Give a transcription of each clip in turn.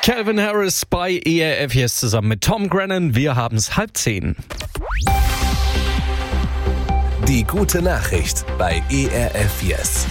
Calvin Harris bei ERF Yes zusammen mit Tom Grennan. Wir haben es 9:30. Die gute Nachricht bei ERF Yes.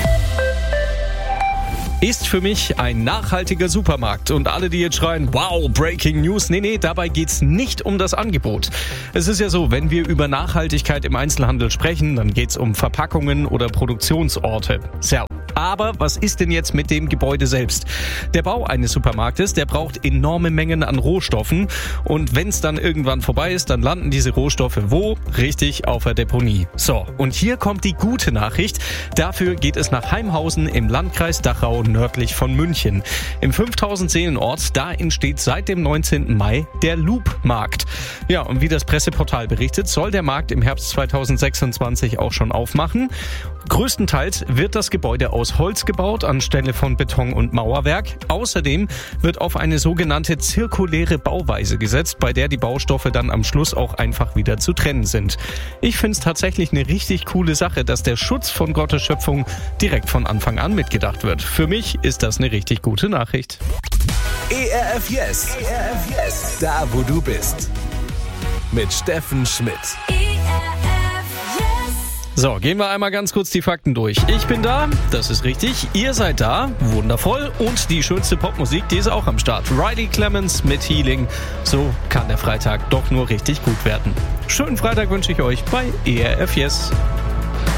Ist für mich ein nachhaltiger Supermarkt. Und alle, die jetzt schreien, wow, Breaking News. Nee, dabei geht's nicht um das Angebot. Es ist ja so, wenn wir über Nachhaltigkeit im Einzelhandel sprechen, dann geht's um Verpackungen oder Produktionsorte. So. Aber was ist denn jetzt mit dem Gebäude selbst? Der Bau eines Supermarktes, der braucht enorme Mengen an Rohstoffen. Und wenn es dann irgendwann vorbei ist, dann landen diese Rohstoffe wo? Richtig, auf der Deponie. So, und hier kommt die gute Nachricht. Dafür geht es nach Heimhausen im Landkreis Dachau nördlich von München. Im 5000 Seelenort, da entsteht seit dem 19. Mai der Loop-Markt. Ja, und wie das Presseportal berichtet, soll der Markt im Herbst 2026 auch schon aufmachen. Größtenteils wird das Gebäude aus Holz gebaut, anstelle von Beton und Mauerwerk. Außerdem wird auf eine sogenannte zirkuläre Bauweise gesetzt, bei der die Baustoffe dann am Schluss auch einfach wieder zu trennen sind. Ich finde es tatsächlich eine richtig coole Sache, dass der Schutz von Gottes Schöpfung direkt von Anfang an mitgedacht wird. Für mich ist das eine richtig gute Nachricht. ERF Yes. ERF Yes. Da, wo du bist. Mit Steffen Schmidt. So, gehen wir einmal ganz kurz die Fakten durch. Ich bin da, das ist richtig. Ihr seid da, wundervoll. Und die schönste Popmusik, die ist auch am Start. Riley Clemens mit Healing. So kann der Freitag doch nur richtig gut werden. Schönen Freitag wünsche ich euch bei ERF Yes.